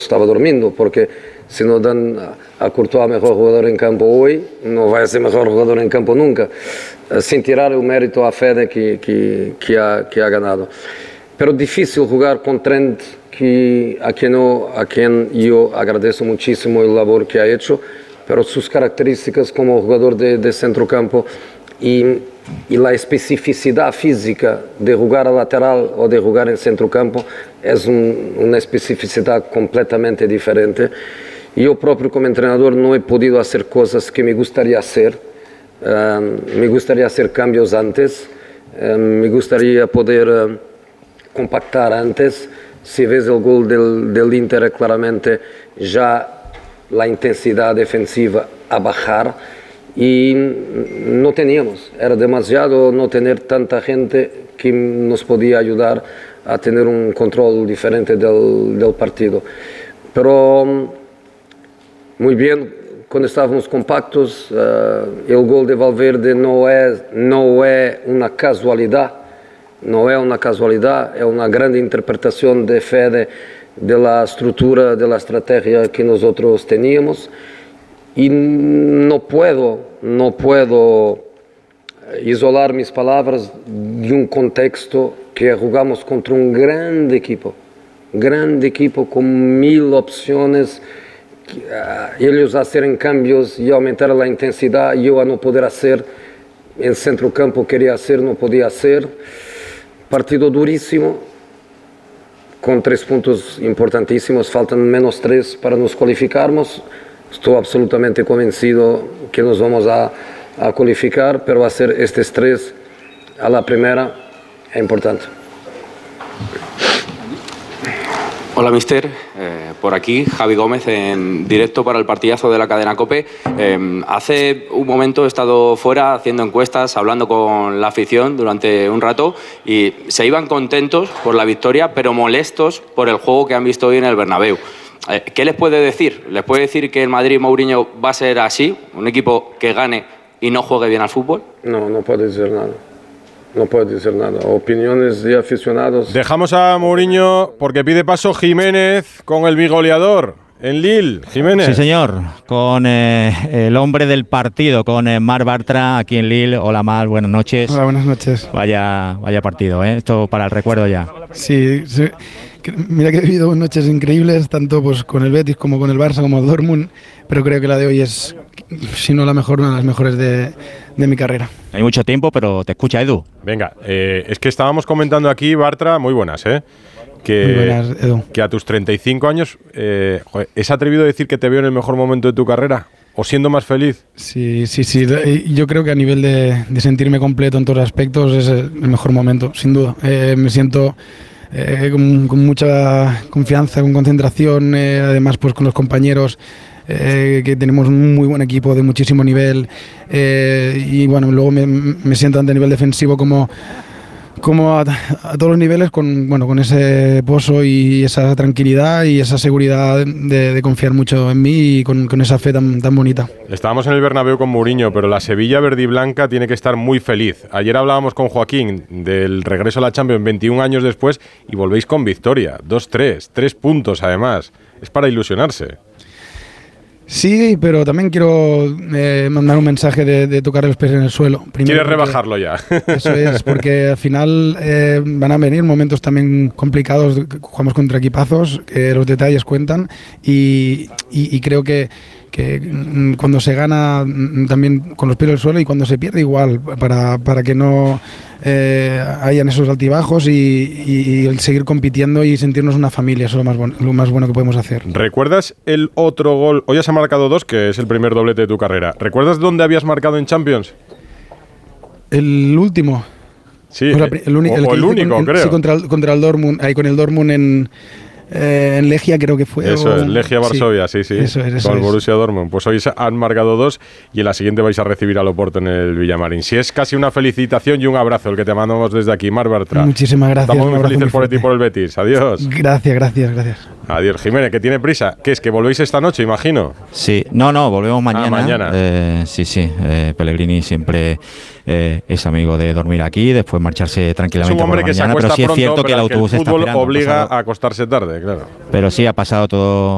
estaba durmiendo, porque si no dan a Courtois mejor jugador en campo hoy, no va a ser mejor jugador en campo nunca, sin tirar el mérito a Fede que ha ganado. Pero difícil jugar con Trent, a quien yo agradezco muchísimo el labor que ha hecho, pero sus características como jugador de centrocampo y la especificidad física de jugar a lateral o de jugar en centrocampo es una especificidad completamente diferente. Yo propio como entrenador no he podido hacer cosas que me gustaría hacer. Me gustaría hacer cambios antes, me gustaría poder compactar antes. Si ves el gol del Inter, claramente ya la intensidad defensiva a bajar y no teníamos, era demasiado no tener tanta gente que nos podía ayudar a tener un control diferente del partido. Pero muy bien, cuando estábamos compactos, el gol de Valverde no es una casualidad. No es una casualidad, es una gran interpretación de Fede de la estructura, de la estrategia que nosotros teníamos. Y no puedo isolar mis palabras de un contexto que jugamos contra un grande equipo con 1000 opciones. Ellos hacer cambios y aumentar la intensidad, yo a no poder hacer, en centrocampo quería hacer, no podía hacer. Partido durísimo, con 3 puntos importantísimos, faltan -3 para nos cualificarnos. Estoy absolutamente convencido que nos vamos a cualificar, pero hacer estos 3 a la primera es importante. Hola, mister. Por aquí, Javi Gómez, en directo para el partidazo de la cadena COPE. Hace un momento he estado fuera haciendo encuestas, hablando con la afición durante un rato y se iban contentos por la victoria, pero molestos por el juego que han visto hoy en el Bernabéu. ¿Qué les puede decir? ¿Les puede decir que el Madrid Mourinho va a ser así? ¿Un equipo que gane y no juegue bien al fútbol? No puede decir nada. No puedo decir nada. Opiniones de aficionados. Dejamos a Mourinho porque pide paso Jiménez con el bigoleador en Lille. Jiménez. Sí, señor. Con el hombre del partido, con Marc Bartra aquí en Lille. Hola, Marc. Buenas noches. Hola, buenas noches. Vaya partido, ¿eh? Esto para el recuerdo ya. Sí. Mira que he vivido noches increíbles, tanto pues con el Betis como con el Barça, como el Dortmund, pero creo que la de hoy es, si no la mejor, una de las mejores de mi carrera. Hay mucho tiempo, pero te escucha Edu. Venga, es que estábamos comentando aquí, Bartra, muy buenas, ¿eh? Muy buenas, Edu. Que a tus 35 años, ¿es atrevido decir que te veo en el mejor momento de tu carrera? ¿O siendo más feliz? Sí. Yo creo que a nivel de sentirme completo en todos los aspectos es el mejor momento, sin duda. Me siento con mucha confianza, con concentración, además pues con los compañeros, que tenemos un muy buen equipo de muchísimo nivel, y bueno, luego me siento tanto a nivel defensivo como a todos los niveles con ese pozo y esa tranquilidad y esa seguridad de confiar mucho en mí y con esa fe tan bonita. Estábamos en el Bernabéu con Mourinho, pero la Sevilla verde y blanca tiene que estar muy feliz. Ayer hablábamos con Joaquín del regreso a la Champions 21 años después y volvéis con victoria, 2-3, 3 puntos además. Es para ilusionarse. Sí, pero también quiero mandar un mensaje de tocar los pies en el suelo. ¿Quieres rebajarlo ya? Eso es, porque al final van a venir momentos también complicados, jugamos contra equipazos, los detalles cuentan y creo que cuando se gana también con los pies en el suelo y cuando se pierde igual, para que no hayan esos altibajos y el seguir compitiendo y sentirnos una familia, eso es lo más bueno que podemos hacer. ¿Recuerdas el otro gol? Hoy has marcado 2, que es el primer doblete de tu carrera. ¿Recuerdas dónde habías marcado en Champions? El último. Sí, el único, creo. Sí, contra el Dortmund, ahí con el Dortmund en Legia creo que fue. Eso es, Legia Varsovia, sí. Eso con el Borussia Dortmund. Pues hoy han marcado 2 y en la siguiente vais a recibir al Oporto en el Villamarín. Si es casi una felicitación y un abrazo el que te mandamos desde aquí, Marc Bartra. Muchísimas gracias. Estamos muy felices por ti y por el Betis. Adiós. Gracias. Adiós, Jiménez, que tiene prisa. ¿Qué es, que volvéis esta noche, imagino? Sí, no, volvemos mañana. Mañana. Sí. Pellegrini siempre es amigo de dormir aquí, después marcharse tranquilamente. Es un hombre por la que mañana, se acuesta pero sí pronto, es cierto que el autobús el está fútbol esperando. obliga a acostarse tarde, claro. Pero sí ha pasado todo